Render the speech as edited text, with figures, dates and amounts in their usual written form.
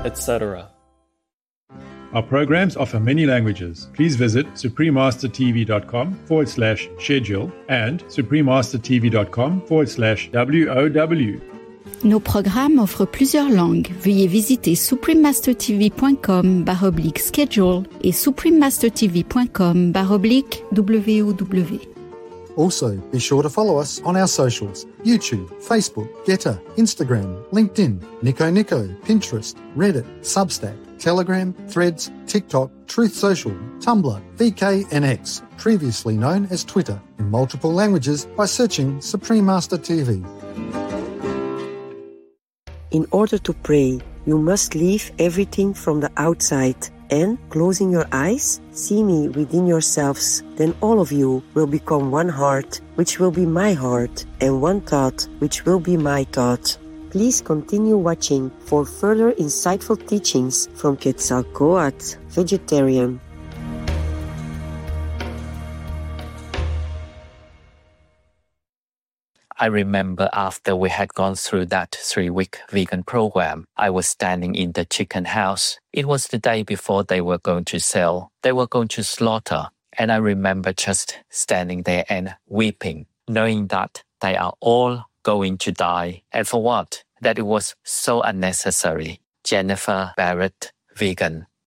etc. Our programs offer many languages. Please visit suprememastertv.com/schedule and suprememastertv.com/WOW. Nos programmes offrent plusieurs langues. Veuillez visiter suprememastertv.com/schedule et suprememastertv.com/WOW. Also, be sure to follow us on our socials: YouTube, Facebook, Getter, Instagram, LinkedIn, Nico, Pinterest, Reddit, Substack, Telegram, Threads, TikTok, Truth Social, Tumblr, VK and X, previously known as Twitter, in multiple languages by searching Supreme Master TV. In order to pray, you must leave everything from the outside and, closing your eyes, see me within yourselves. Then all of you will become one heart, which will be my heart, and one thought, which will be my thought. Please continue watching for further insightful teachings from Quetzalcoatl, vegetarian. I remember after we had gone through that 3-week vegan program, I was standing in the chicken house. It was the day before they were going to sell. They were going to slaughter. And I remember just standing there and weeping, knowing that they are all going to die. And for what? That it was so unnecessary. Jennifer Barrett, vegan.